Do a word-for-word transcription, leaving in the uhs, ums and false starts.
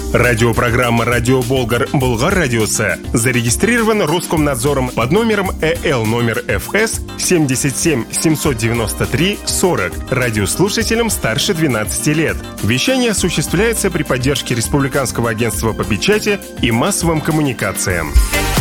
Радиопрограмма «Радио Болгар» Болгар радиосы зарегистрирована Роскомнадзором под номером Э Л номер Ф С семьдесят семь семьсот девяносто три сорок радиослушателям старше двенадцати лет. Вещание осуществляется при поддержке Республиканского агентства по печати и массовым коммуникациям.